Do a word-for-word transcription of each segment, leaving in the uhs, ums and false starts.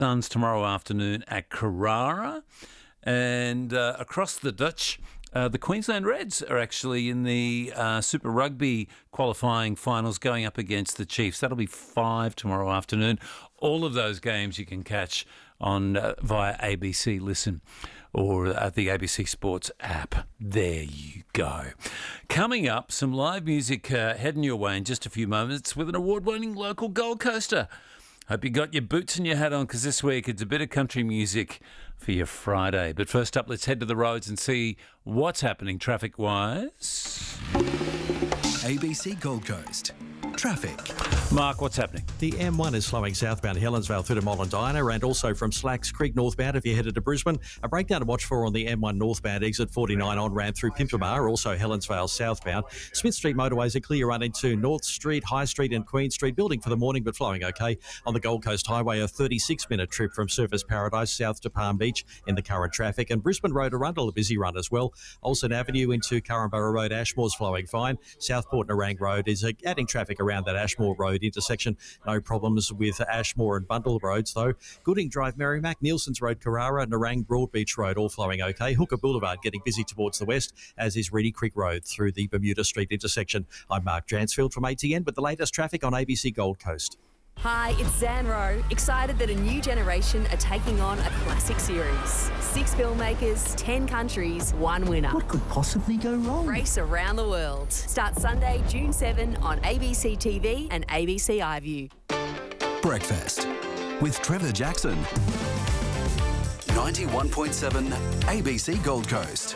Suns tomorrow afternoon at Carrara. And uh, across the Dutch, uh, the Queensland Reds are actually in the uh, Super Rugby qualifying finals going up against the Chiefs. That'll be five tomorrow afternoon. All of those games you can catch on uh, via A B C Listen or uh, the A B C Sports app. There you go. Coming up, some live music uh, heading your way in just a few moments with an award-winning local Gold Coaster. Hope you got your boots and your hat on, because this week it's a bit of country music for your Friday. But first up, let's head to the roads and see what's happening traffic-wise. A B C Gold Coast. Traffic. Mark, what's happening? The M one is slowing southbound Helensvale through to Mollendina, and also from Slacks Creek northbound if you're headed to Brisbane. A breakdown to watch for on the M one northbound exit forty-nine on-ramp through Pimpamar, also Helensvale southbound. Smith Street motorways are clear run into North Street, High Street and Queen Street, building for the morning but flowing okay. On the Gold Coast Highway, a thirty-six minute trip from Surfers Paradise south to Palm Beach in the current traffic, and Brisbane Road Arundel a busy run as well. Olsen Avenue into Currumborough Road, Ashmore's flowing fine. Southport Nerang Road is adding traffic around that Ashmore Road intersection. No problems with Ashmore and Bundle Roads though. Gooding Drive Merrimack, Nielsen's Road Carrara, Nerang Broadbeach Road all flowing okay. Hooker Boulevard getting busy towards the west, as is Reedy Creek Road through the Bermuda Street intersection. I'm Mark Dransfield from A T N with the latest traffic on A B C Gold Coast. Hi, it's Zan Rowe, excited that a new generation are taking on a classic series. Six filmmakers, ten countries, one winner. What could possibly go wrong? Race around the world. Starts Sunday, June seventh on A B C T V and A B C iView. Breakfast with Trevor Jackson. ninety-one point seven A B C Gold Coast.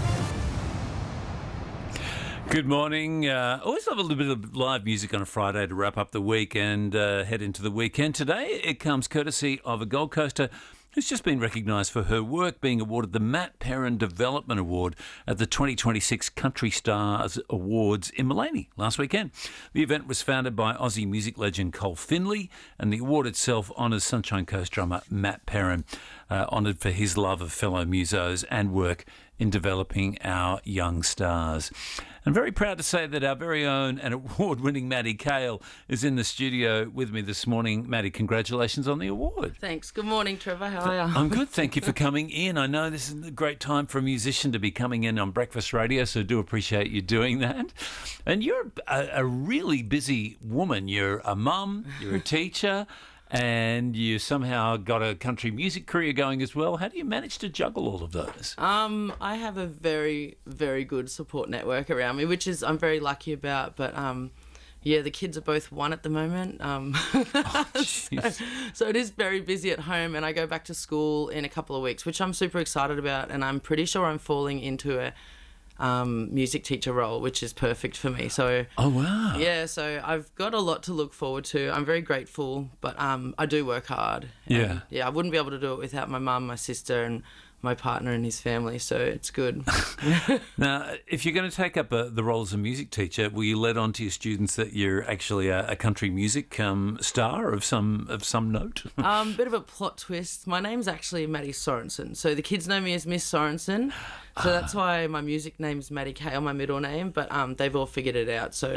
Good morning. Uh, always love a little bit of live music on a Friday to wrap up the week and uh, head into the weekend. Today it comes courtesy of a Gold Coaster who's just been recognised for her work, being awarded the Matt Perrin Development Award at the twenty twenty-six Country Stars Awards in Mullaney last weekend. The event was founded by Aussie music legend Cole Finley, and the award itself honours Sunshine Coast drummer Matt Perrin, uh, honoured for his love of fellow musos and work in developing our young stars. I'm very proud to say that our very own and award-winning Maddie Cale is in the studio with me this morning. Maddie, congratulations on the award. Thanks. Good morning, Trevor. How are you? I'm good. Thank you for coming in. I know this is a great time for a musician to be coming in on Breakfast Radio, so I do appreciate you doing that. And you're a, a really busy woman. You're a mum, you're a teacher, and you somehow got a country music career going as well. How do you manage to juggle all of those? Um, I have a very, very good support network around me, which is I'm very lucky about. But um, yeah, the kids are both one at the moment. Um, Oh, so, so it is very busy at home, and I go back to school in a couple of weeks, which I'm super excited about. And I'm pretty sure I'm falling into a um, music teacher role, which is perfect for me. So Oh, wow. yeah, so I've got a lot to look forward to. I'm very grateful, but um, I do work hard. And, Yeah. yeah, I wouldn't be able to do it without my mum, my sister, and my partner and his family, so it's good. Now, if you're going to take up a, the role as a music teacher, will you let on to your students that you're actually a, a country music um, star of some of some note? Um, bit of a plot twist. My name's actually Maddie Sorensen, so the kids know me as Miss Sorensen, so that's why my music name's Maddie Cale, my middle name, but um, they've all figured it out, so...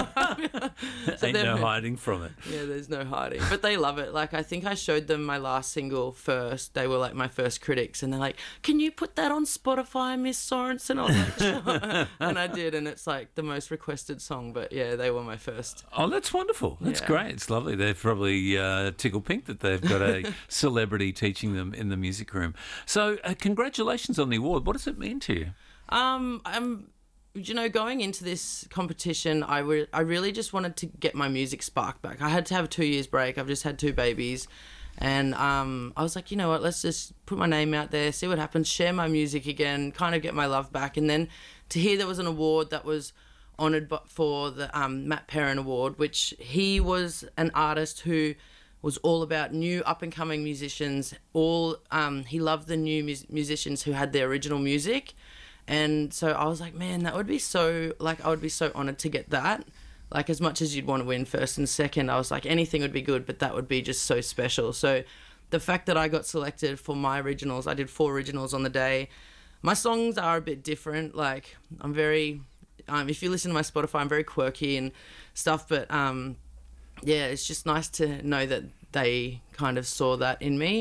so Ain't no hiding from it. Yeah, there's no hiding. But they love it. Like, I think I showed them my last single first. They were, like, my first critics, and they're like, can you put that on Spotify, Miss Sorensen? I was like, sure. And I did, and it's, like, the most requested song. But, yeah, they were my first. Oh, that's wonderful. That's Yeah. great. It's lovely. They're probably uh, tickled pink that they've got a celebrity teaching them in the music room. So, uh, congratulations on the award. What does it mean to you? Um, I'm... You know, going into this competition, I, re- I really just wanted to get my music spark back. I had to have a two years break. I've just had two babies. And um, I was like, you know what, let's just put my name out there, see what happens, share my music again, kind of get my love back. And then to hear there was an award that was honoured for the um, Matt Perrin Award, which he was an artist who was all about new up-and-coming musicians. All um, he loved the new mus- musicians who had the original music. And so I was like, man, that would be so, like, I would be so honoured to get that. Like, as much as you'd want to win first and second, I was like, anything would be good, but that would be just so special. So the fact that I got selected for my originals, I did four originals on the day. My songs are a bit different. Like, I'm very, um, if you listen to my Spotify, I'm very quirky and stuff, but um, yeah, it's just nice to know that they kind of saw that in me.